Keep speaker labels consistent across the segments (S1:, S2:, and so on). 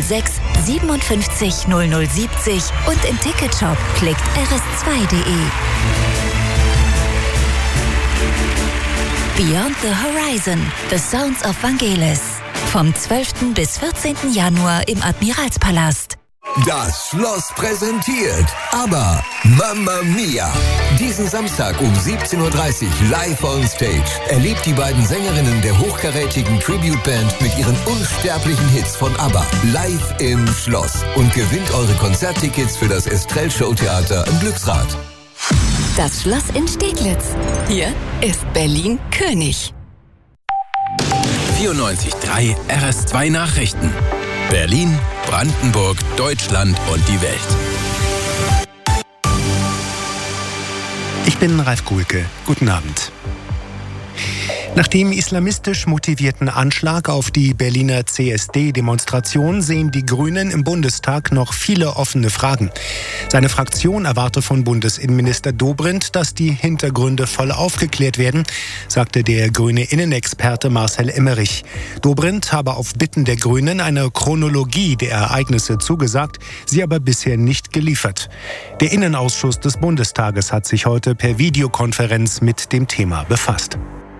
S1: 006 57 0070 und im Ticketshop klickt rs2.de. Beyond the Horizon, The Sounds of Vangelis. Vom 12. bis 14. Januar im Admiralspalast.
S2: Das Schloss präsentiert ABBA Mamma Mia. Diesen Samstag um 17.30 Uhr live on stage. Erlebt die beiden Sängerinnen der hochkarätigen Tribute-Band mit ihren unsterblichen Hits von ABBA live im Schloss. Und gewinnt eure Konzerttickets für das Estrell Showtheater im Glücksrad.
S1: Das Schloss in Steglitz. Hier ist Berlin König.
S3: 94.3 RS2 Nachrichten. Berlin, Brandenburg, Deutschland und die Welt.
S4: Ich bin Ralf Kuhlke. Guten Abend. Nach dem islamistisch motivierten Anschlag auf die Berliner CSD-Demonstration sehen die Grünen im Bundestag noch viele offene Fragen. Seine Fraktion erwarte von Bundesinnenminister Dobrindt, dass die Hintergründe voll aufgeklärt werden, sagte der grüne Innenexperte Marcel Emmerich. Dobrindt habe auf Bitten der Grünen eine Chronologie der Ereignisse zugesagt, sie aber bisher nicht geliefert. Der Innenausschuss des Bundestages hat sich heute per Videokonferenz mit dem Thema befasst.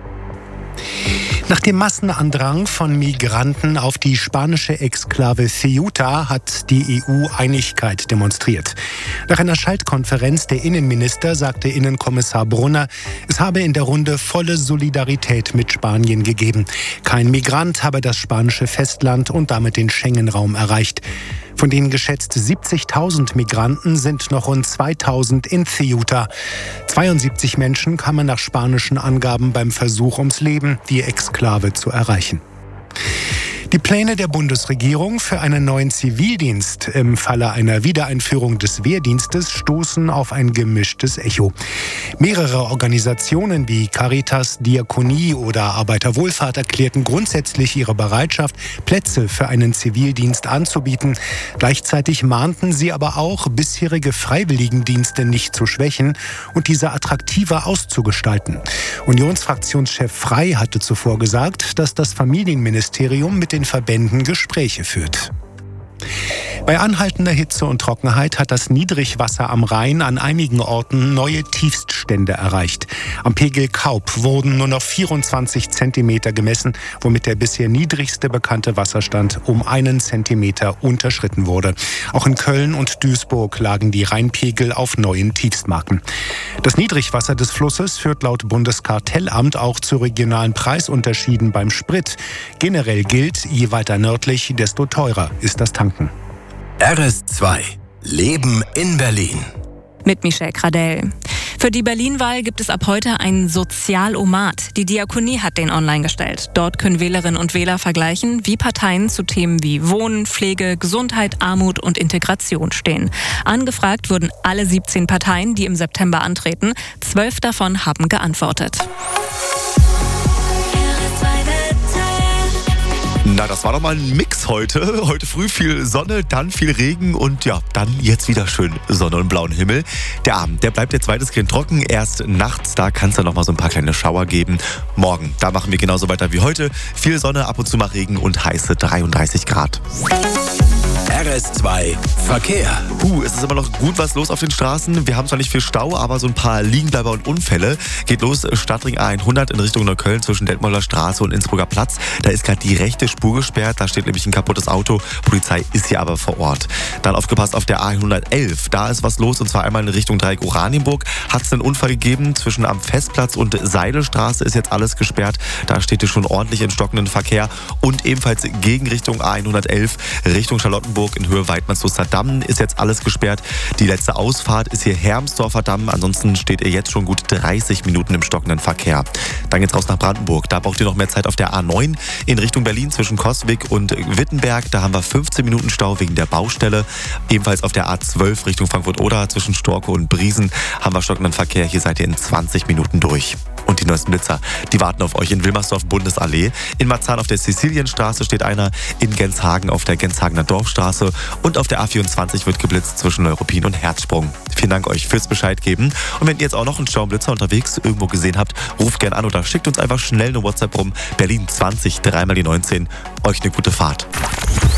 S4: Nach dem Massenandrang von Migranten auf die spanische Exklave Ceuta hat die EU Einigkeit demonstriert. Nach einer Schaltkonferenz der Innenminister sagte Innenkommissar Brunner, es habe in der Runde volle Solidarität mit Spanien gegeben. Kein Migrant habe das spanische Festland und damit den Schengen-Raum erreicht. Von den geschätzt 70.000 Migranten sind noch rund 2.000 in Ceuta. 72 Menschen kamen nach spanischen Angaben beim Versuch ums Leben, die Exklave zu erreichen. Die Pläne der Bundesregierung für einen neuen Zivildienst im Falle einer Wiedereinführung des Wehrdienstes stoßen auf ein gemischtes Echo. Mehrere Organisationen wie Caritas, Diakonie oder Arbeiterwohlfahrt erklärten grundsätzlich ihre Bereitschaft, Plätze für einen Zivildienst anzubieten. Gleichzeitig mahnten sie aber auch, bisherige Freiwilligendienste nicht zu schwächen und diese attraktiver auszugestalten. Unionsfraktionschef Frey hatte zuvor gesagt, dass das Familienministerium mit den Verbänden Gespräche führt. Bei anhaltender Hitze und Trockenheit hat das Niedrigwasser am Rhein an einigen Orten neue Tiefststände erreicht. Am Pegel Kaub wurden nur noch 24 Zentimeter gemessen, womit der bisher niedrigste bekannte Wasserstand um 1 Zentimeter unterschritten wurde. Auch in Köln und Duisburg lagen die Rheinpegel auf neuen Tiefstmarken. Das Niedrigwasser des Flusses führt laut Bundeskartellamt auch zu regionalen Preisunterschieden beim Sprit. Generell gilt, je weiter nördlich, desto teurer ist das Tanken.
S3: RS2 Leben in Berlin.
S5: Mit Michelle Gradell. Für die Berlin-Wahl gibt es ab heute einen Sozialomat. Die Diakonie hat den online gestellt. Dort können Wählerinnen und Wähler vergleichen, wie Parteien zu Themen wie Wohnen, Pflege, Gesundheit, Armut und Integration stehen. Angefragt wurden alle 17 Parteien, die im September antreten. 12 davon haben geantwortet.
S6: Na, das war doch mal ein Mix heute. Heute früh viel Sonne, dann viel Regen und ja, dann jetzt wieder schön Sonne und blauen Himmel. Der Abend, der bleibt jetzt weitestgehend trocken. Erst nachts, da kann es dann noch mal so ein paar kleine Schauer geben. Morgen, da machen wir genauso weiter wie heute. Viel Sonne, ab und zu mal Regen und heiße 33 Grad.
S3: RS2 Verkehr.
S6: Es ist immer noch gut was los auf den Straßen. Wir haben zwar nicht viel Stau, aber so ein paar Liegenbleiber und Unfälle. Geht los, Stadtring A100 in Richtung Neukölln zwischen Detmolder Straße und Innsbrucker Platz. Da ist gerade die rechte Spur gesperrt, da steht nämlich ein kaputtes Auto. Polizei ist hier aber vor Ort. Dann aufgepasst auf der A111. Da ist was los und zwar einmal in Richtung Dreieck-Oranienburg. Hat es einen Unfall gegeben zwischen am Festplatz und Seidelstraße ist jetzt alles gesperrt. Da steht es schon ordentlich in stockenden Verkehr. Und ebenfalls gegen Richtung A111 Richtung Charlottenburg in Höhe Weidmannsluster Damm ist jetzt alles gesperrt. Die letzte Ausfahrt ist hier Hermsdorfer Damm. Ansonsten steht ihr jetzt schon gut 30 Minuten im stockenden Verkehr. Dann geht's raus nach Brandenburg. Da braucht ihr noch mehr Zeit auf der A9 in Richtung Berlin zwischen Coswig und Wittenberg. Da haben wir 15 Minuten Stau wegen der Baustelle. Ebenfalls auf der A12 Richtung Frankfurt-Oder zwischen Storkow und Briesen haben wir stockenden Verkehr. Hier seid ihr in 20 Minuten durch. Und die neuesten Blitzer, die warten auf euch in Wilmersdorf Bundesallee. In Marzahn auf der Sizilienstraße steht einer, in Genshagen auf der Genshagener Dorfstraße und auf der A24 wird geblitzt zwischen Neuruppin und Herzsprung. Vielen Dank euch fürs Bescheid geben. Und wenn ihr jetzt auch noch einen Staublitzer unterwegs irgendwo gesehen habt, ruft gerne an oder schickt uns einfach schnell eine WhatsApp rum. Berlin 20 3 mal die 19. Euch eine gute Fahrt.